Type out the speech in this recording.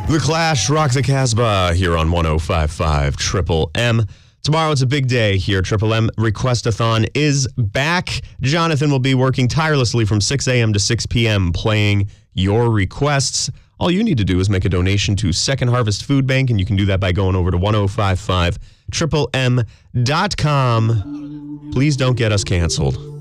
The Clash rock the Casbah here on 105.5 Triple M. Tomorrow it's a big day here. Triple M Requestathon is back. Jonathan will be working tirelessly from 6 a.m. to 6 p.m. playing your requests. All you need to do is make a donation to Second Harvest Food Bank, and you can do that by going over to 1055triplem.com. Please don't get us canceled.